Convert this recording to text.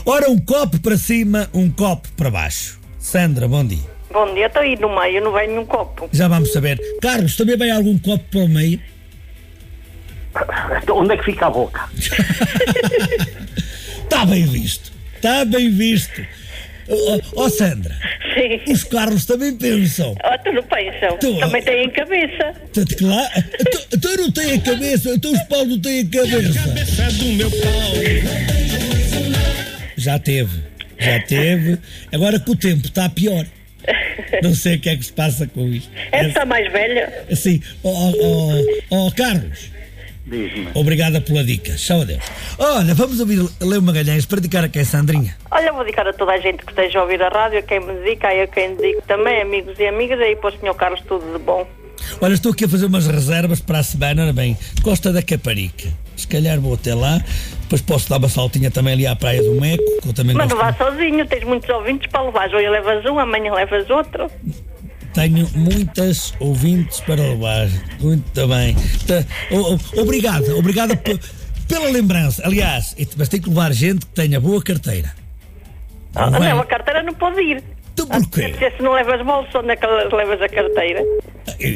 Ora, um copo para cima, um copo para baixo. Sandra, bom dia. Bom dia, estou aí no meio, não vem nenhum copo. Já vamos saber. Carlos, também vem algum copo para o meio? Onde é que fica a boca? Está bem visto. Está bem visto. Sandra, Sim. os Carlos também pensam. Tu não pensam? Também têm cabeça. Claro. Então não tem a cabeça, então os Paulo não têm a cabeça. Do meu pau. Já teve. Agora que o tempo está pior. Não sei o que é que se passa com isto. Está mais velha? Sim. Carlos. Diz-me. Obrigada pela dica. Tchau, adeus. Olha, vamos ouvir Leo Magalhães para dedicar a quem, Sandrinha? Olha, vou dedicar a toda a gente que esteja a ouvir a rádio, a quem me dedica, a quem dedico também, amigos e amigas, aí para o Sr. Carlos tudo de bom. Olha, estou aqui a fazer umas reservas para a semana, ora bem, Costa da Caparica. Se calhar vou até lá, depois posso dar uma saltinha também ali à Praia do Meco, que eu também Mas gosto. não vá sozinho, tens muitos ouvintes para levar. Hoje levas um, amanhã levas outro. Tenho muitas ouvintes para levar. Muito bem. Obrigado pela lembrança. Aliás, mas tem que levar gente que tenha boa carteira. Não, a carteira não pode ir. Então porquê? Se não levas bolsa, onde é que levas a carteira?